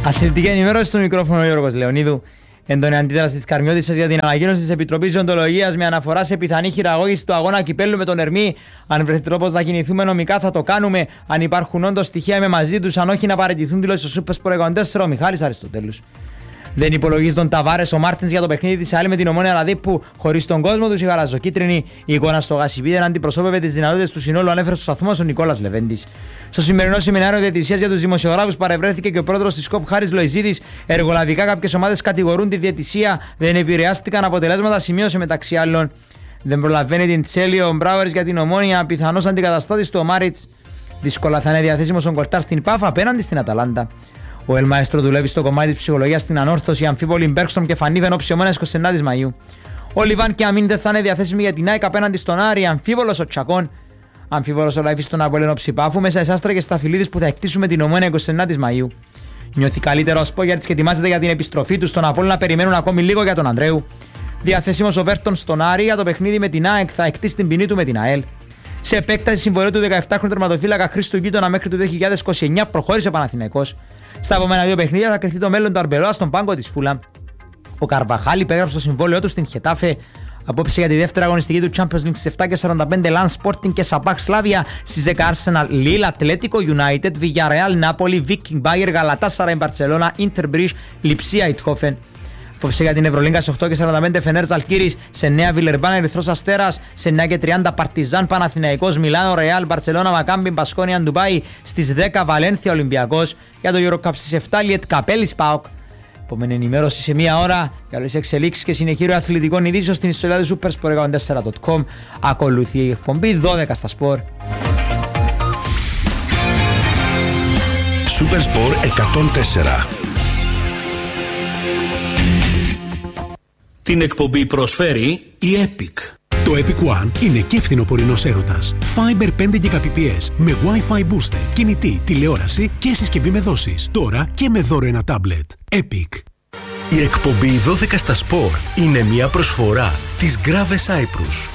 Αθλητική ενημέρωση στο μικρόφωνο Γιώργος Λεωνίδου. Έντονη αντίδραση της Καρμιώτισσας για την ανακοίνωση της Επιτροπής Δεοντολογίας με αναφορά σε πιθανή χειραγώγηση του αγώνα κυπέλλου με τον Ερμή. Αν βρεθεί τρόπος να κινηθούμε νομικά, θα το κάνουμε. Αν υπάρχουν όντως στοιχεία, είμαι μαζί τους. Αν όχι, να παραιτηθούν, δηλώσει στο Super Sport 104 ο Μιχάλης Αριστοτέλους. Δεν υπολογίζει τον Ταβάρες ο Μάρτινς για το παιχνίδι της ΑΕΛ με την Ομόνια Λαδίππου. Χωρίς τον κόσμο τους η γαλαζοκίτρινη. Η εικόνα στο Γασιπί δεν αντιπροσώπευε τις δυνατότητες του συνόλου, ανέφερε στο σταθμό ο Νικόλας Λεβέντης. Στο σημερινό σεμινάριο διαιτησίας για τους δημοσιογράφους παρευρέθηκε και ο πρόεδρος της ΚΟΠ Χάρης Λοϊζίδης. Εργολαβικά κάποιες ομάδες κατηγορούν τη διαιτησία. Δεν επηρεάστηκαν αποτελέσματα, σημείωσε μεταξύ άλλων. Δεν προλαβαίνει την Τσέλιο ο Μπράουερς για την Ομόνια. Πιθανός αντικαταστάτης του Μάριτς. Δύσκολα θα είναι διαθέσιμος ο Κορτάρ στην ΠΑΦ απέναντι στην Αταλάντα. Ο Ελμαέστρο δουλεύει στο κομμάτι της ψυχολογίας στην ανόρθωση. Οι αμφίβολοι Μπέρκστρομ και Φανίβεν όψιωμένες 29 Μαΐου. Ο Λιβάν και Αμίν δεν θα είναι διαθέσιμοι για την ΑΕΚ απέναντι στον Άρη. Αμφίβολος ο Τσακών. Αμφίβολος ο Λαϊφής στον Απόλλωνα Ψηπάφου. Μέσα εσάστρα και Σταφυλίδης που θα εκτίσουμε την Ομόνια 29 Μαΐου. Νιώθει καλύτερο ο Σπόγιατς και ετοιμάζεται για την επιστροφή του. Στον Απόλλωνα περιμένουν ακόμη λίγο για τον Ανδρέου. Διαθέσιμος ο Βέρτον στον Άρη για το παιχνίδι με την ΑΕΚ, θα εκτίσει την ποινή του με την ΑΕΛ. Σε επέκταση συμβολέου του 17χρονου τερματοφύλακα Χρήστου Γείτονα μέχρι το 2029 προχώρησε ο Παναθηναϊκός. Στα επόμενα δύο παιχνίδια θα κρυφτεί το μέλλον του Αρμπελόα στον πάγκο της Φούλαμ. Ο Καρβαχάλ υπέγραψε το συμβόλαιό του στην Χετάφε. Απόψε για τη δεύτερη αγωνιστική του Champions League στις 7:45 Λαν Sporting και Σαμπάχ Σλάβια. Στις 10 Arsenal Lille, Ατλέτικο United, Villarreal, Νάπολη, Viking Bayer, Galatasaray, Barcelona, Inter Bruges, Lipsia, Eindhoven. Απόψε για την Ευρωλίγκα στις 8:45 Φενέρ Ζαλκύρης, σε 9 Βιλερμπάν Ερυθρός Αστέρας, σε 9:30 Παρτιζάν Παναθηναϊκός, Μιλάνο Ρεάλ, Μπαρσελόνα Μακάμπι, Μπασκόνια Ντουμπάι, στις 10 Βαλένθια Ολυμπιακός, για το Eurocup στις 7 Λιετ Καπέλης ΠΑΟΚ. Επόμενη ενημέρωση σε μία ώρα για όλες τις εξελίξεις και συνεχείριο αθλητικών ειδήσεων στην ιστοσελίδα του supersport104.com. Ακολουθεί η εκπομπή 12 στα σπορ. Supersport 104. Την εκπομπή προσφέρει η Epic. Το Epic One είναι και φθινοπορεινός έρωτας. Fiber 5 Gbps με Wi-Fi booster, κινητή, τηλεόραση και συσκευή με δόσεις. Τώρα και με δώρο ένα τάμπλετ. Epic. Η εκπομπή 12 στα σπορ είναι μια προσφορά της Graves Cyprus.